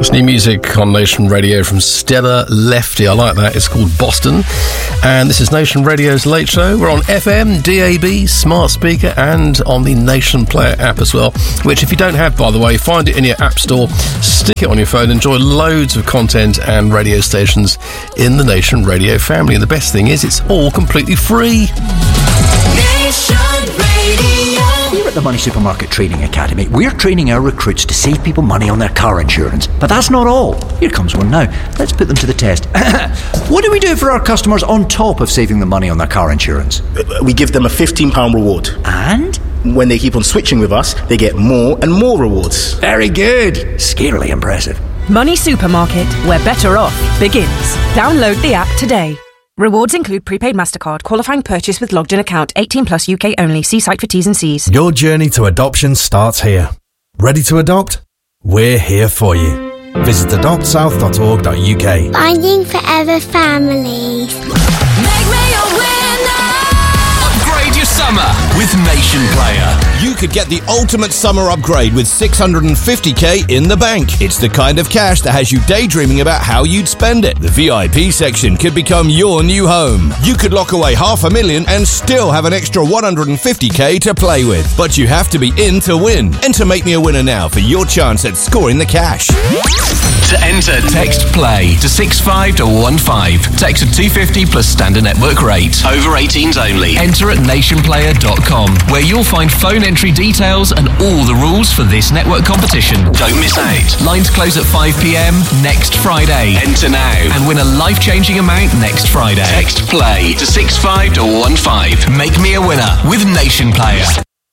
New music on Nation Radio from Stella Lefty. I like that. It's called Boston. And this is Nation Radio's Late Show. We're on FM, DAB, smart speaker, and on the Nation Player app as well, which if you don't have, by the way, find it in your app store, stick it on your phone, enjoy loads of content and radio stations in the Nation Radio family. And the best thing is it's all completely free. Nation Radio. Here at the Money Supermarket Training Academy, we're training our recruits to save people money on their car insurance. But that's not all. Here comes one now. Let's put them to the test. What do we do for our customers on top of saving them money on their car insurance? We give them a £15 reward. And? When they keep on switching with us, they get more and more rewards. Very good. Scarily impressive. Money Supermarket, where better off begins. Download the app today. Rewards include prepaid MasterCard, qualifying purchase with logged-in account, 18 plus UK only. See site for T's and C's. Your journey to adoption starts here. Ready to adopt? We're here for you. Visit adoptsouth.org.uk. Finding Forever Families. Make me a winner. Upgrade your summer with Nation Player. You could get the ultimate summer upgrade with $650k in the bank. It's the kind of cash that has you daydreaming about how you'd spend it. The VIP section could become your new home. You could lock away $500,000 and still have an extra $150k to play with. But you have to be in to win. Enter Make Me a Winner now for your chance at scoring the cash. To enter, text PLAY to 65215. Text of $250 plus standard network rate. Over 18s only. Enter at nationplayer.com, where you'll find phone entry details and all the rules for this network competition. Don't miss out. Lines close at 5 p.m. next Friday. Enter now and win a life-changing amount next Friday. Text PLAY to 65215. Make me a winner with Nation Player.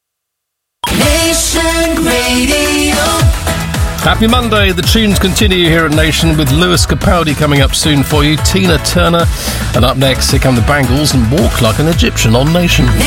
Nation Radio. Happy Monday. The tunes continue here at Nation with Lewis Capaldi coming up soon for you, Tina Turner, and up next, here come the Bangles and Walk Like an Egyptian on Nation.